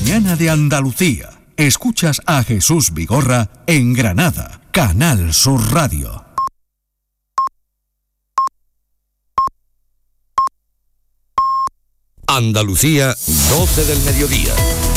mañana de Andalucía. Escuchas a Jesús Vigorra en Granada, Canal Sur Radio. Andalucía, 12 del mediodía.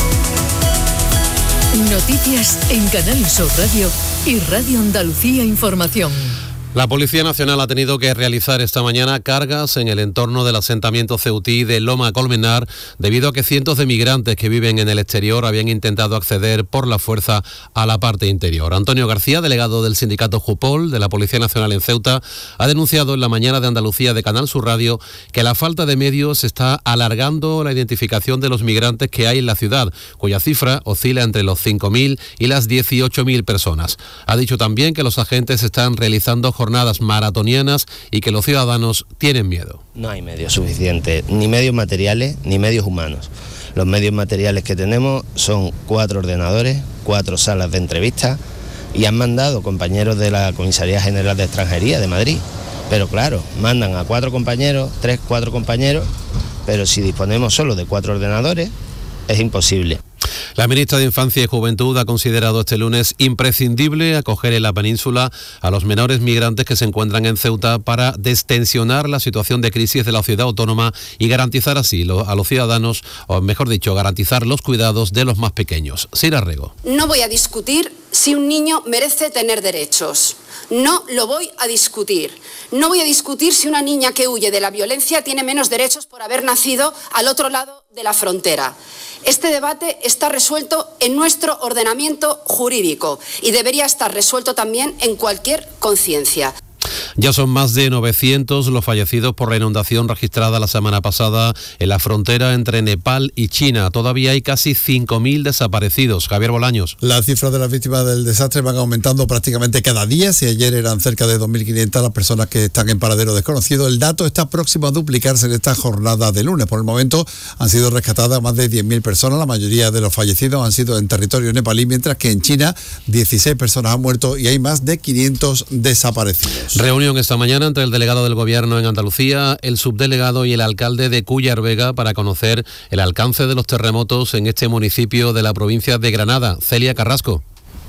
Noticias en Canal Sur Radio y Radio Andalucía Información. La Policía Nacional ha tenido que realizar esta mañana cargas en el entorno del asentamiento ceutí de Loma Colmenar debido a que cientos de migrantes que viven en el exterior habían intentado acceder por la fuerza a la parte interior. Antonio García, delegado del sindicato Jupol de la Policía Nacional en Ceuta, ha denunciado en la mañana de Andalucía de Canal Sur Radio que la falta de medios está alargando la identificación de los migrantes que hay en la ciudad, cuya cifra oscila entre los 5.000 y las 18.000 personas. Ha dicho también que los agentes están realizando jornadas maratonianas y que los ciudadanos tienen miedo. No hay medios suficientes, ni medios materiales ni medios humanos. Los medios materiales que tenemos son 4 ordenadores, 4 salas de entrevistas y han mandado compañeros de la Comisaría General de Extranjería de Madrid. Pero claro, mandan a 4 compañeros, 4 compañeros, pero si disponemos solo de 4 ordenadores, es imposible. La ministra de Infancia y Juventud ha considerado este lunes imprescindible acoger en la península a los menores migrantes que se encuentran en Ceuta para destensionar la situación de crisis de la ciudad autónoma y garantizar así a los ciudadanos, o mejor dicho, garantizar los cuidados de los más pequeños. Sira Rego. No voy a discutir si un niño merece tener derechos. No lo voy a discutir. No voy a discutir si una niña que huye de la violencia tiene menos derechos por haber nacido al otro lado de la frontera. Este debate está resuelto en nuestro ordenamiento jurídico y debería estar resuelto también en cualquier conciencia. Ya son más de 900 los fallecidos por la inundación registrada la semana pasada en la frontera entre Nepal y China. Todavía hay casi 5.000 desaparecidos. Javier Bolaños. Las cifras de las víctimas del desastre van aumentando prácticamente cada día. Si ayer eran cerca de 2.500 las personas que están en paradero desconocido, el dato está próximo a duplicarse en esta jornada de lunes. Por el momento han sido rescatadas más de 10.000 personas. La mayoría de los fallecidos han sido en territorio nepalí, mientras que en China 16 personas han muerto y hay más de 500 desaparecidos. Reunión esta mañana entre el delegado del Gobierno en Andalucía, el subdelegado y el alcalde de Cúllar Vega para conocer el alcance de los terremotos en este municipio de la provincia de Granada. Celia Carrasco.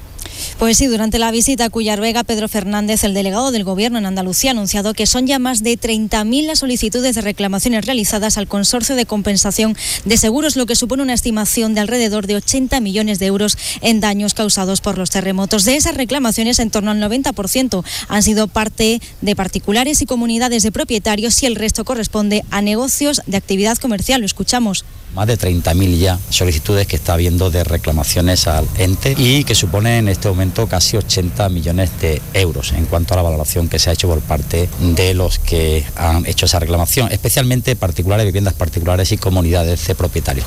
Pues sí, durante la visita a Cúllar Vega, Pedro Fernández, el delegado del Gobierno en Andalucía, ha anunciado que son ya más de 30.000 las solicitudes de reclamaciones realizadas al Consorcio de Compensación de Seguros, lo que supone una estimación de alrededor de 80 millones de euros en daños causados por los terremotos. De esas reclamaciones, en torno al 90% han sido parte de particulares y comunidades de propietarios y el resto corresponde a negocios de actividad comercial. Lo escuchamos. Más de 30.000 ya solicitudes que está habiendo de reclamaciones al ente y que suponen en este momento casi 80 millones de euros en cuanto a la valoración que se ha hecho por parte de los que han hecho esa reclamación, especialmente particulares, viviendas particulares y comunidades de propietarios.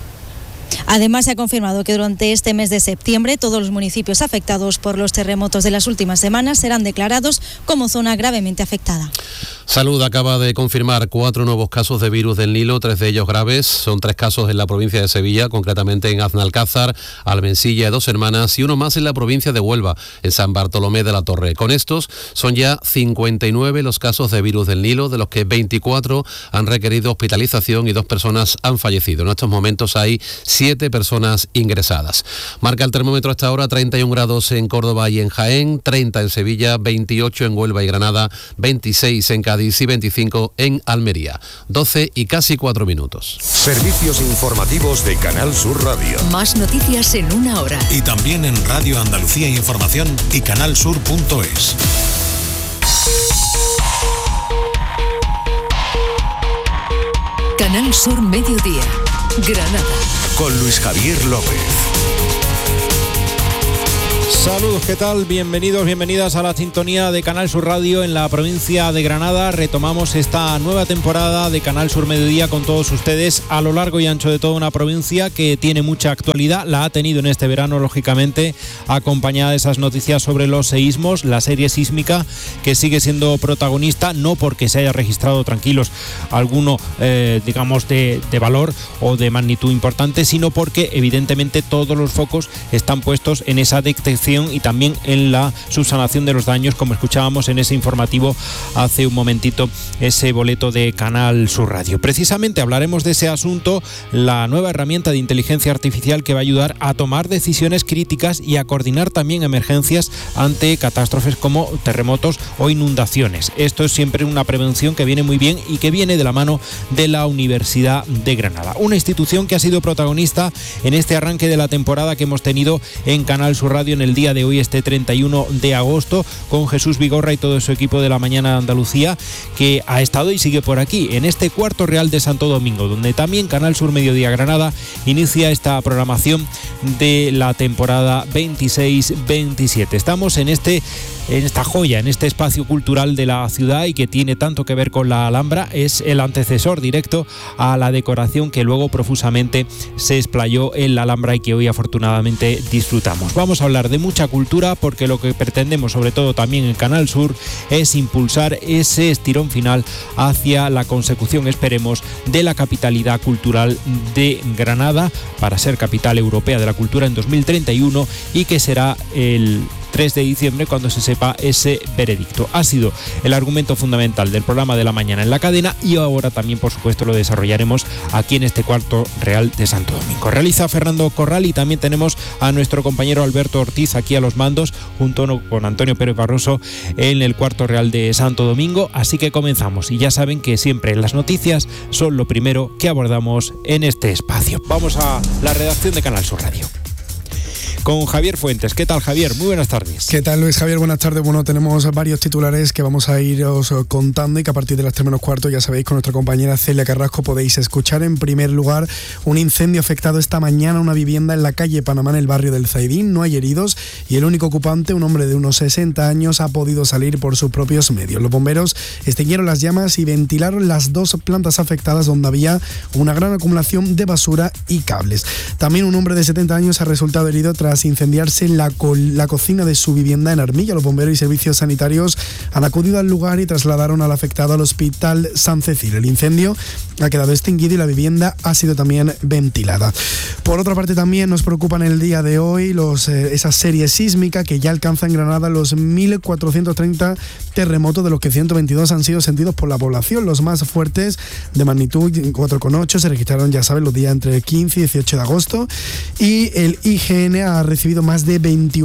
Además, se ha confirmado que durante este mes de septiembre todos los municipios afectados por los terremotos de las últimas semanas serán declarados como zona gravemente afectada. Salud acaba de confirmar 4 nuevos casos de virus del Nilo, 3 de ellos graves. Son 3 casos en la provincia de Sevilla, concretamente en Aznalcázar, Almensilla y Dos Hermanas, y uno más en la provincia de Huelva, en San Bartolomé de la Torre. Con estos son ya 59 los casos de virus del Nilo, de los que 24 han requerido hospitalización y 2 personas han fallecido. En estos momentos hay 7 personas ingresadas. Marca el termómetro hasta ahora 31 grados en Córdoba y en Jaén, 30 en Sevilla, 28 en Huelva y Granada, 26 en Cádiz y 25 en Almería. 12 y casi 4 minutos. Servicios informativos de Canal Sur Radio. Más noticias en una hora. Y también en Radio Andalucía Información y canalsur.es. Canal Sur Mediodía, Granada. Con Luis Javier López. Saludos, ¿qué tal? Bienvenidos, bienvenidas a la sintonía de Canal Sur Radio en la provincia de Granada. Retomamos esta nueva temporada de Canal Sur Mediodía con todos ustedes a lo largo y ancho de toda una provincia que tiene mucha actualidad. La ha tenido en este verano, lógicamente, acompañada de esas noticias sobre los seísmos, la serie sísmica que sigue siendo protagonista, no porque se haya registrado, tranquilos, alguno, digamos, de valor o de magnitud importante, sino porque, evidentemente, todos los focos están puestos en esa detección protección y también en la subsanación de los daños, como escuchábamos en ese informativo hace un momentito, ese boleto de Canal Sur Radio. Precisamente hablaremos de ese asunto, la nueva herramienta de inteligencia artificial que va a ayudar a tomar decisiones críticas y a coordinar también emergencias ante catástrofes como terremotos o inundaciones. Esto es siempre una prevención que viene muy bien y que viene de la mano de la Universidad de Granada, una institución que ha sido protagonista en este arranque de la temporada que hemos tenido en Canal Sur Radio en el día de hoy, este 31 de agosto, con Jesús Vigorra y todo su equipo de la Mañana de Andalucía, que ha estado y sigue por aquí, en este Cuarto Real de Santo Domingo, donde también Canal Sur Mediodía Granada inicia esta programación de la temporada 26-27. Estamos en esta joya, en este espacio cultural de la ciudad y que tiene tanto que ver con la Alhambra. Es el antecesor directo a la decoración que luego profusamente se explayó en la Alhambra y que hoy afortunadamente disfrutamos. Vamos a hablar de mucha cultura porque lo que pretendemos, sobre todo también en Canal Sur, es impulsar ese estirón final hacia la consecución, esperemos, de la capitalidad cultural de Granada para ser capital europea de la cultura en 2031 y que será el 3 de diciembre cuando se sepa ese veredicto. Ha sido el argumento fundamental del programa de la mañana en la cadena y ahora también, por supuesto, lo desarrollaremos aquí en este Cuarto Real de Santo Domingo. Realiza Fernando Corral y también tenemos a nuestro compañero Alberto Ortiz aquí a los mandos junto con Antonio Pérez Barroso en el Cuarto Real de Santo Domingo. Así que comenzamos y ya saben que siempre las noticias son lo primero que abordamos en este espacio. Vamos a la redacción de Canal Sur Radio con Javier Fuentes. ¿Qué tal, Javier? Muy buenas tardes. ¿Qué tal, Luis Javier? Buenas tardes. Bueno, tenemos varios titulares que vamos a iros contando y que a partir de las 3:15, ya sabéis, con nuestra compañera Celia Carrasco podéis escuchar. En primer lugar, un incendio afectado esta mañana a una vivienda en la calle Panamá, en el barrio del Zaidín. No hay heridos y el único ocupante, un hombre de unos 60 años, ha podido salir por sus propios medios. Los bomberos extinguieron las llamas y ventilaron las 2 plantas afectadas donde había una gran acumulación de basura y cables. También un hombre de 70 años ha resultado herido tras incendiarse la cocina de su vivienda en Armilla. Los bomberos y servicios sanitarios han acudido al lugar y trasladaron al afectado al Hospital San Cecilio. El incendio ha quedado extinguido y la vivienda ha sido también ventilada. Por otra parte, también nos preocupan el día de hoy esa serie sísmica que ya alcanza en Granada los 1.430 terremotos, de los que 122 han sido sentidos por la población. Los más fuertes, de magnitud 4,8, se registraron, ya saben, los días entre el 15 y 18 de agosto. Y el IGN ha recibido más de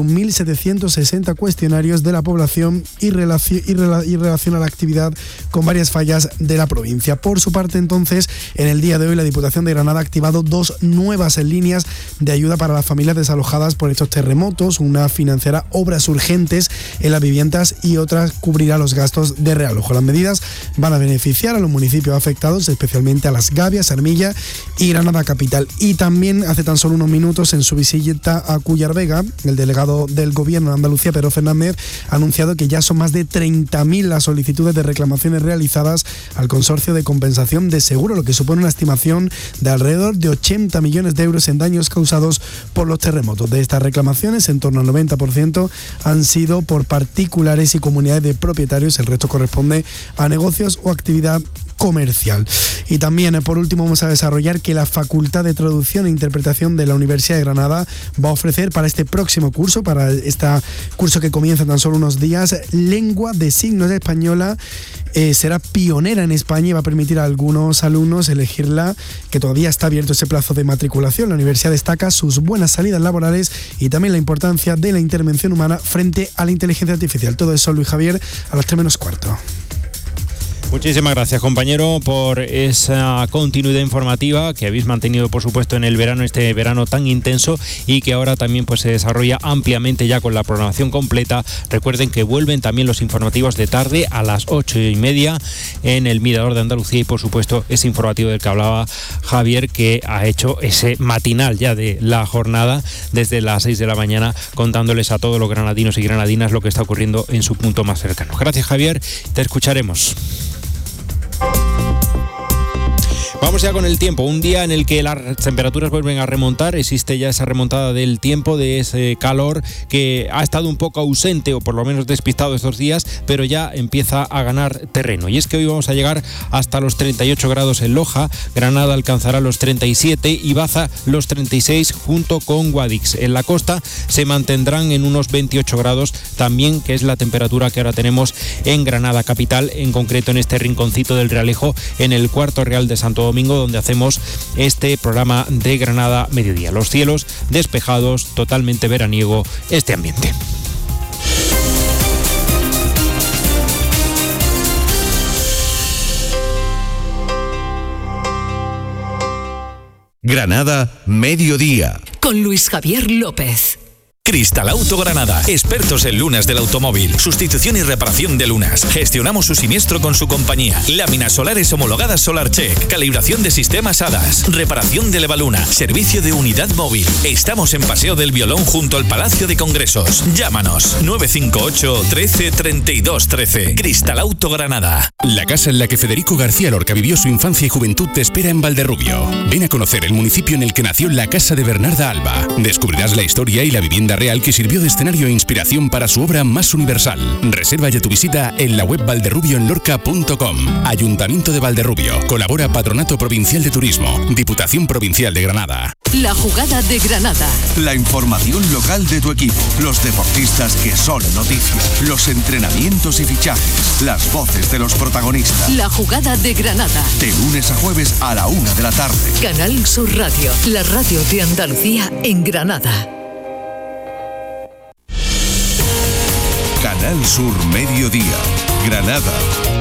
21.760 cuestionarios de la población y relaciona la actividad con varias fallas de la provincia. Por su parte, entonces, en el día de hoy la Diputación de Granada ha activado 2 nuevas líneas de ayuda para las familias desalojadas por estos terremotos. Una financiará obras urgentes en las viviendas y otra cubrirá los gastos de realojo. Las medidas van a beneficiar a los municipios afectados, especialmente a Las Gavias, Armilla y Granada capital. Y también hace tan solo unos minutos, en su visita a Cuyarvega, el delegado del Gobierno de Andalucía, Pedro Fernández, ha anunciado que ya son más de 30.000 las solicitudes de reclamaciones realizadas al Consorcio de Compensación de Seguro, lo que supone una estimación de alrededor de 80 millones de euros en daños causados por los terremotos. De estas reclamaciones, en torno al 90% han sido por particulares y comunidades de propietarios, el resto corresponde a negocios o actividad comercial. Y también, por último, vamos a desarrollar que la Facultad de Traducción e Interpretación de la Universidad de Granada va a ofrecer para este próximo curso, para este curso que comienza en tan solo unos días, lengua de signos española. Será pionera en España y va a permitir a algunos alumnos elegirla, que todavía está abierto ese plazo de matriculación. La universidad destaca sus buenas salidas laborales y también la importancia de la intervención humana frente a la inteligencia artificial. Todo eso, Luis Javier, a las 3:15. Muchísimas gracias, compañero, por esa continuidad informativa que habéis mantenido, por supuesto, en el verano, este verano tan intenso, y que ahora también pues se desarrolla ampliamente ya con la programación completa. Recuerden que vuelven también los informativos de tarde a las 8:30 en el Mirador de Andalucía y, por supuesto, ese informativo del que hablaba Javier, que ha hecho ese matinal ya de la jornada desde las 6 de la mañana, contándoles a todos los granadinos y granadinas lo que está ocurriendo en su punto más cercano. Gracias, Javier. Te escucharemos. Vamos ya con el tiempo, un día en el que las temperaturas vuelven a remontar, existe ya esa remontada del tiempo, de ese calor que ha estado un poco ausente o por lo menos despistado estos días, pero ya empieza a ganar terreno. Y es que hoy vamos a llegar hasta los 38 grados en Loja, Granada alcanzará los 37 y Baza los 36 junto con Guadix. En la costa se mantendrán en unos 28 grados también, que es la temperatura que ahora tenemos en Granada capital, en concreto en este rinconcito del Realejo, en el Cuarto Real de Santo Domingo, donde hacemos este programa de Granada Mediodía. Los cielos despejados, totalmente veraniego este ambiente. Granada Mediodía. Con Luis Javier López. Cristalauto Granada, expertos en lunas del automóvil, sustitución y reparación de lunas. Gestionamos su siniestro con su compañía. Láminas solares homologadas SolarCheck, calibración de sistemas HADAS, reparación de Levaluna, servicio de unidad móvil. Estamos en Paseo del Violón junto al Palacio de Congresos. Llámanos 958 13 32 13. Cristalauto Granada. La casa en la que Federico García Lorca vivió su infancia y juventud te espera en Valderrubio. Ven a conocer el municipio en el que nació la casa de Bernarda Alba. Descubrirás la historia y la vivienda real que sirvió de escenario e inspiración para su obra más universal. Reserva ya tu visita en la web valderrubioenlorca.com. Ayuntamiento de Valderrubio. Colabora Patronato Provincial de Turismo. Diputación Provincial de Granada. La jugada de Granada. La información local de tu equipo. Los deportistas que son noticia. Los entrenamientos y fichajes. Las voces de los protagonistas. La jugada de Granada. De lunes a jueves a la 1 de la tarde. Canal Sur Radio. La radio de Andalucía en Granada. Canal Sur Mediodía, Granada.